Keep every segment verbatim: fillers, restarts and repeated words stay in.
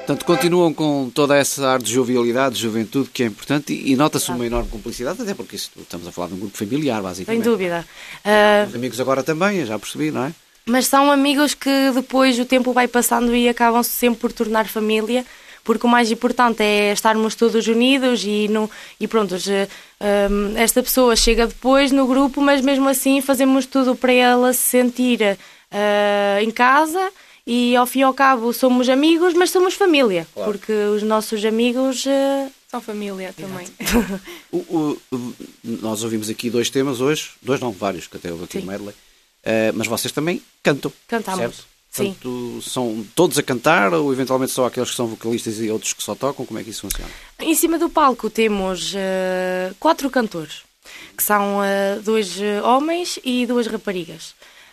Portanto, continuam com toda essa ar de jovialidade, de juventude, que é importante, e, e nota-se uma enorme cumplicidade, até porque isto, estamos a falar de um grupo familiar, basicamente. Sem dúvida. Uh... Os amigos agora também, eu já percebi, não é? Mas são amigos que depois o tempo vai passando e acabam sempre por tornar família, porque o mais importante é estarmos todos unidos e, no, e pronto, um, esta pessoa chega depois no grupo, mas mesmo assim fazemos tudo para ela se sentir uh, em casa e ao fim e ao cabo somos amigos, mas somos família, claro. Porque os nossos amigos uh, são família também. o, o, o, nós ouvimos aqui dois temas hoje, dois não, vários, que até houve aqui o medley, uh, mas vocês também cantam, cantamos. Certo? Sim. Portanto, são todos a cantar ou eventualmente só aqueles que são vocalistas e outros que só tocam? Como é que isso funciona? Em cima do palco temos uh, quatro cantores, que são uh, dois homens e duas raparigas.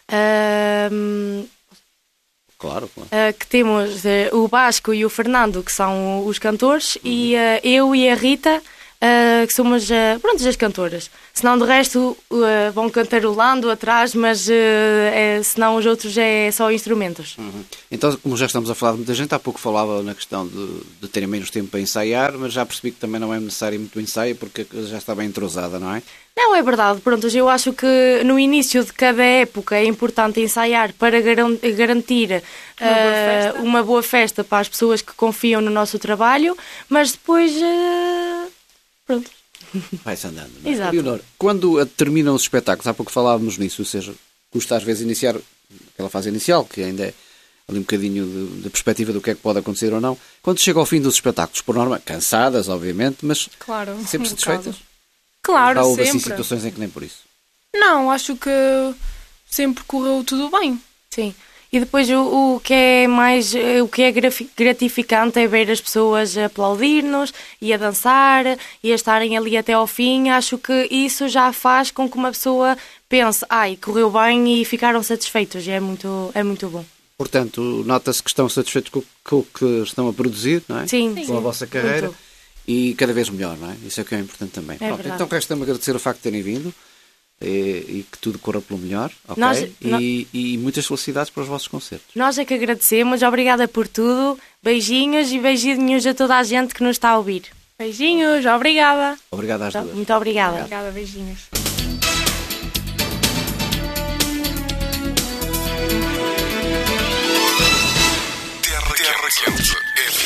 Uh, claro, claro. Uh, que temos uh, o Vasco e o Fernando, que são os cantores, uhum. e uh, eu e a Rita, uh, que somos uh, pronto, as cantoras. Senão, de resto, uh, vão cantarolando atrás, mas uh, é, senão os outros é só instrumentos. Uhum. Então, como já estamos a falar de muita gente, há pouco falava na questão de, de terem menos tempo para ensaiar, mas já percebi que também não é necessário muito ensaio, porque já está bem entrosada, não é? Não, é verdade. Pronto, eu acho que no início de cada época é importante ensaiar para garantir uma, uh, boa festa. uma boa festa para as pessoas que confiam no nosso trabalho, mas depois, uh, pronto. Vai-se andando, não é? Exato. Leonor, quando terminam os espetáculos, há pouco falávamos nisso, ou seja, custa às vezes iniciar aquela fase inicial, que ainda é ali um bocadinho de, de perspectiva do que é que pode acontecer ou não. Quando chega ao fim dos espetáculos, por norma, cansadas, obviamente, mas claro, sempre um satisfeitas? Claro, já houve sempre. assim situações em que nem por isso? Não, acho que sempre correu tudo bem. Sim. E depois o, o que é mais, o que é gratificante é ver as pessoas a aplaudir-nos e a dançar e a estarem ali até ao fim. Acho que isso já faz com que uma pessoa pense, ai, correu bem e ficaram satisfeitos. E é muito, é muito bom. Portanto, nota-se que estão satisfeitos com, com o que estão a produzir, não é? Sim. Com Sim. a vossa carreira. Muito. E cada vez melhor, não é? Isso é o que é importante também. É Pronto, então resta-me agradecer o facto de terem vindo. E, e que tudo corra pelo melhor, ok? Nós, e, nós... e muitas felicidades para os vossos concertos. Nós é que agradecemos, obrigada por tudo, beijinhos e beijinhos a toda a gente que nos está a ouvir. Beijinhos, obrigada. Obrigada às duas. Muito obrigada. Obrigada, beijinhos. Terra Quente.